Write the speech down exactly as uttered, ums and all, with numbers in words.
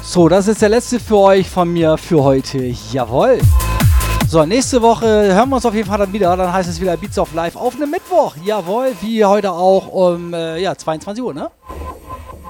So, das ist der letzte für euch von mir für heute. Jawohl. So, nächste Woche hören wir uns auf jeden Fall dann wieder. Dann heißt es wieder Beats of Life auf einem Mittwoch. Jawohl, wie heute auch um äh, ja, zweiundzwanzig Uhr, ne?